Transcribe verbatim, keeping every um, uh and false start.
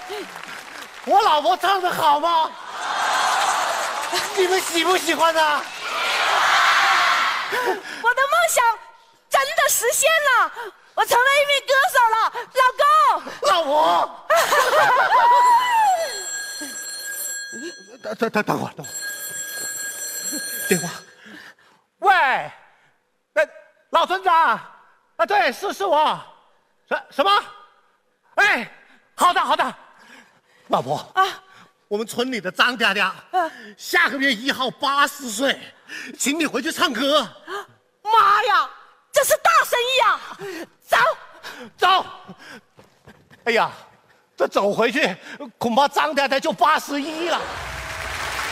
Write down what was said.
我老婆唱的好吗？你们喜不喜欢呢？ 我的梦想真的实现了，我成了一名歌手了，老公。 老婆。等等等等会儿，等会儿。电话。喂，哎，老村长。啊，对，是是我。什什么？哎，好的好的。老婆啊，我们村里的张嗲嗲，啊、下个月一号八十岁，请你回去唱歌。 妈呀，这是大生意啊！走， 走。哎呀，这走回去，恐怕张嗲嗲就八十一了。